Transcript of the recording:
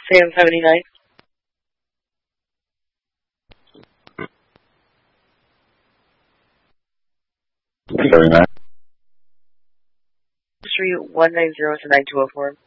Sam 79. Very nice. Street 190 to 9204.